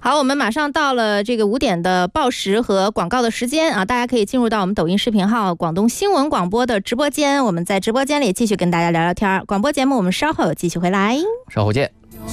好，我们马上到了这个5点的报时和广告的时间啊，大家可以进入到我们抖音视频号广东新闻广播的直播间，我们在直播间里继续跟大家聊聊天。广播节目我们稍后继续回来， 稍后见。